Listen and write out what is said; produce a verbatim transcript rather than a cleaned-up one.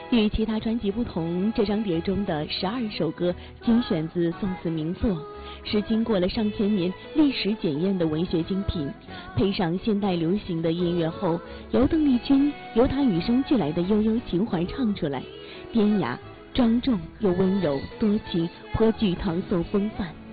与其他专辑不同，这张碟中的十二首歌均选自宋词名作，是经过了上千年历史检验的文学精品。配上现代流行的音乐后，由邓丽君由她与生俱来的悠悠情怀唱出来，典雅、庄重又温柔多情，颇具唐宋风范。